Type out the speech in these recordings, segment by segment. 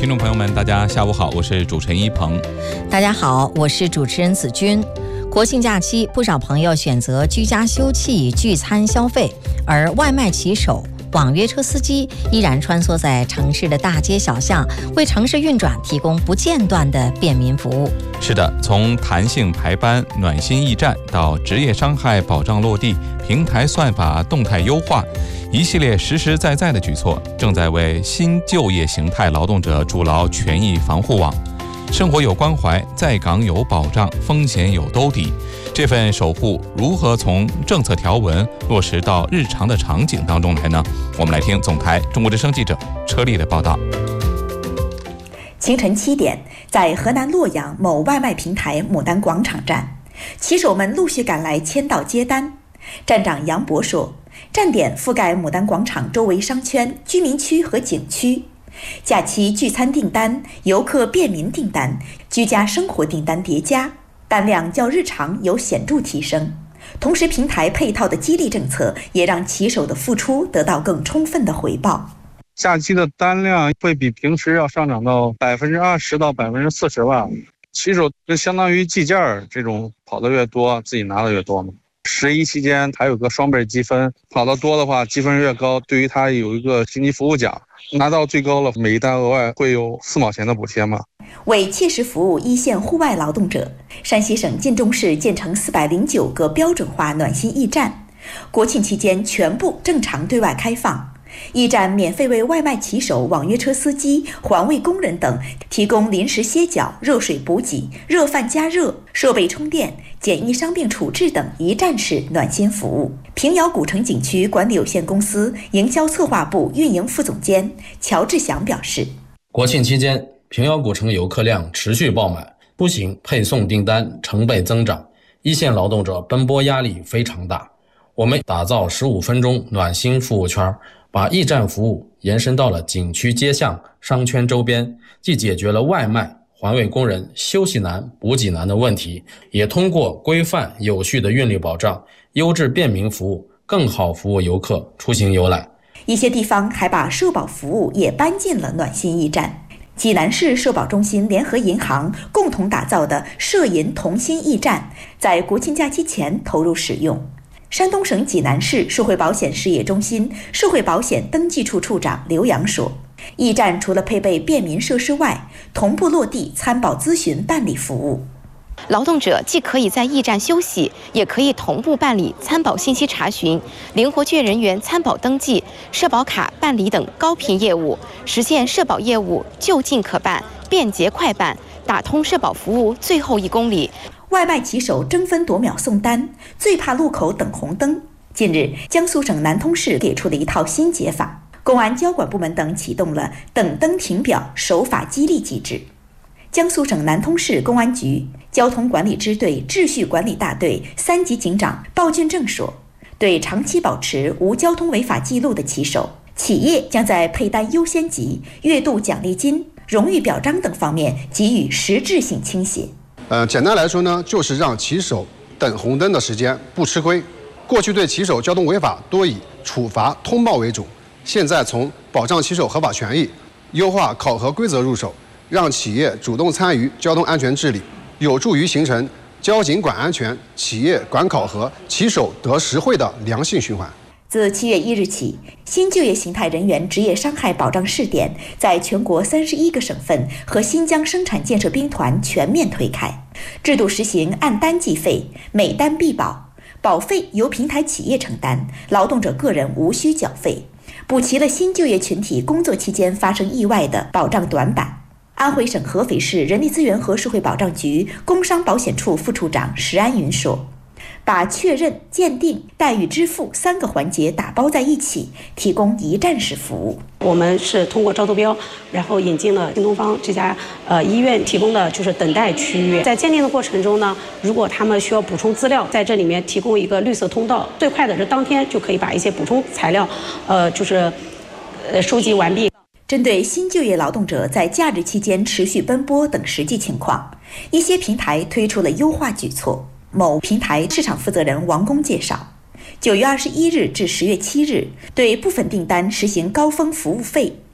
听众朋友们，大家下午好，我是主持人一鹏。 大家好，我是主持人子君。国庆假期，不少朋友选择居家休憩、聚餐消费，而外卖骑手、网约车司机依然穿梭在城市的大街小巷，为城市运转提供不间断的便民服务。 是的，从弹性排班、暖心驿站到职业伤害保障落地、平台算法动态优化，一系列实实在在的举措，正在为新就业形态劳动者筑牢权益防护网。生活有关怀，在岗有保障，风险有兜底。这份守护如何从政策条文落实到日常的场景当中来呢？我们来听总台中国之声记者车丽的报道。 清晨7点，在河南洛阳某外卖平台牡丹广场站，骑手们陆续赶来签到接单。站长杨博说，站点覆盖牡丹广场周围商圈、居民区和景区。假期聚餐订单、游客便民订单、居家生活订单叠加，单量较日常有显著提升。同时，平台配套的激励政策也让骑手的付出得到更充分的回报。 假期的单量会比平时要上涨到20%到40%吧。骑手就相当于计件，这种跑得越多，自己拿的越多嘛。11期间还有个双倍积分，跑得多的话积分越高，对于他有一个星级服务奖，拿到最高了，每一单额外会有4毛钱的补贴嘛。 为切实服务一线户外劳动者，山西省晋中市建成409个标准化暖心驿站，国庆期间全部正常对外开放。驿站免费为外卖骑手、网约车司机、环卫工人等提供临时歇脚、热水补给、热饭加热、设备充电、简易伤病处置等一站式暖心服务。平遥古城景区管理有限公司营销策划部运营副总监乔志祥表示， 国庆期间平遥古城游客量持续爆满，出行配送订单成倍增长，一线劳动者奔波压力非常大。我们打造15分钟暖心服务圈，把驿站服务延伸到了景区街巷、商圈周边，既解决了外卖、环卫工人休息难、补给难的问题，也通过规范有序的运力保障、优质便民服务，更好服务游客出行游览。 一些地方还把社保服务也搬进了暖心驿站。济南市社保中心联合银行共同打造的社银同心驿站，在国庆假期前投入使用。山东省济南市社会保险事业中心社会保险登记处处长刘洋说，驿站除了配备便民设施外，同步落地参保咨询办理服务。 劳动者既可以在驿站休息，也可以同步办理参保信息查询、灵活券人员参保登记、社保卡办理等高频业务，实现社保业务就近可办、便捷快办，打通社保服务最后1公里。 外卖骑手争分夺秒送单，最怕路口等红灯。近日，江苏省南通市给出了一套新解法，公安交管部门等启动了等灯停表守法激励机制。江苏省南通市公安局交通管理支队秩序管理大队3级警长鲍俊正说，对长期保持无交通违法记录的骑手，企业将在配单优先级、月度奖励金、荣誉表彰等方面给予实质性倾斜。 简单来说呢，就是让骑手等红灯的时间不吃亏。过去对骑手交通违法多以处罚通报为主，现在从保障骑手合法权益、优化考核规则入手，让企业主动参与交通安全治理，有助于形成交警管安全、企业管考核、骑手得实惠的良性循环。 自7月1日起，新就业形态人员职业伤害保障试点在全国31个省份和新疆生产建设兵团全面推开，制度实行按单计费，每单必保，保费由平台企业承担，劳动者个人无需缴费，补齐了新就业群体工作期间发生意外的保障短板。安徽省合肥市人力资源和社会保障局工伤保险处副处长石安云说，把确认、鉴定、待遇支付3个环节打包在一起，提供一站式服务。 我们是通过招投标，然后引进了新东方这家医院提供的就是等待区域。在鉴定的过程中呢，如果他们需要补充资料，在这里面提供一个绿色通道，最快的是当天就可以把一些补充材料收集完毕。 针对新就业劳动者在假日期间持续奔波等实际情况，一些平台推出了优化举措。某平台市场负责人王工介绍，9月21日至10月7日，对部分订单实行高峰服务费，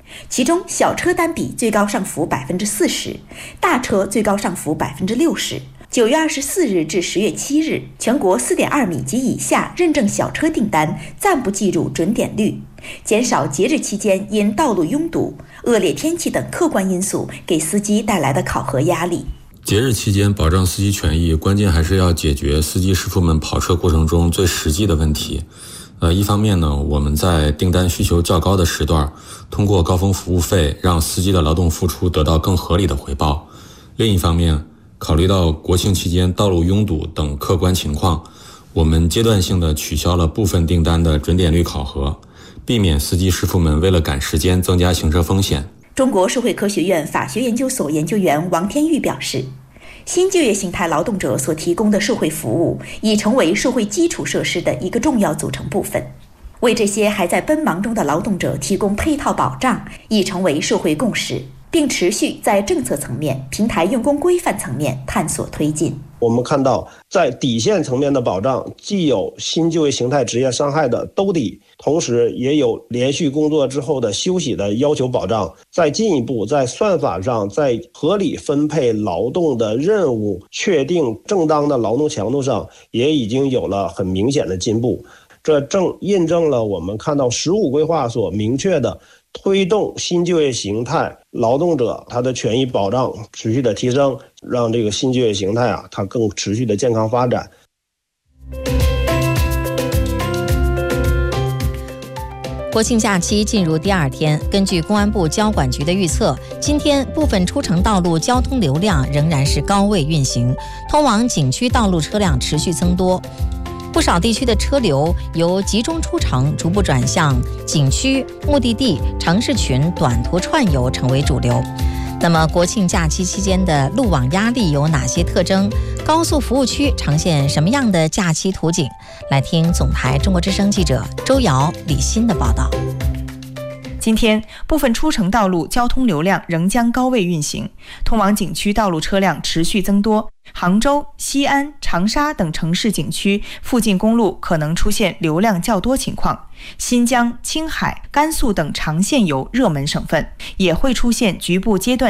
其中小车单比最高上浮40%，大车最高上浮60%。9月24日至10月7日，全国4.2米及以下认证小车订单暂不计入准点率，减少节日期间因道路拥堵、恶劣天气等客观因素给司机带来的考核压力。 节日期间保障司机权益，关键还是要解决司机师傅们跑车过程中最实际的问题。一方面呢，我们在订单需求较高的时段，通过高峰服务费让司机的劳动付出得到更合理的回报。另一方面，考虑到国庆期间道路拥堵等客观情况，我们阶段性的取消了部分订单的准点率考核，避免司机师傅们为了赶时间增加行车风险。 中国社会科学院法学研究所研究员王天玉表示，新就业形态劳动者所提供的社会服务已成为社会基础设施的一个重要组成部分，为这些还在奔忙中的劳动者提供配套保障已成为社会共识，并持续在政策层面、平台用工规范层面探索推进。 我们看到，在底线层面的保障，既有新就业形态职业伤害的兜底，同时也有连续工作之后的休息的要求保障。再进一步，在算法上，在合理分配劳动的任务、确定正当的劳动强度上，也已经有了很明显的进步。这正印证了我们看到15规划所明确的推动新就业形态劳动者他的权益保障持续的提升，让这个新就业形态它更持续的健康发展。 国庆假期进入第2天，根据公安部交管局的预测，今天部分出城道路交通流量仍然是高位运行，通往景区道路车辆持续增多。不少地区的车流由集中出城逐步转向景区、目的地、城市群短途串游成为主流。那么国庆假期期间的路网压力有哪些特征？高速服务区呈现什么样的假期图景？来听总台中国之声记者周瑶、李欣的报道。 今天，部分出城道路交通流量仍将高位运行，通往景区道路车辆持续增多。杭州、西安、长沙等城市景区附近公路可能出现流量较多情况。新疆、青海、甘肃等长线游热门省份也会出现局部阶段